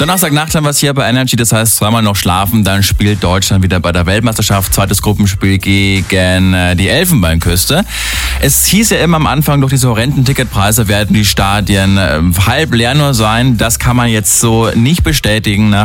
Donnerstagnacht haben wir es hier bei Energy, das heißt zweimal noch schlafen, dann spielt Deutschland wieder bei der Weltmeisterschaft, zweites Gruppenspiel gegen die Elfenbeinküste. Es hieß ja immer am Anfang, durch diese horrenden Ticketpreise werden die Stadien halb leer nur sein. Das kann man jetzt so nicht bestätigen. Nach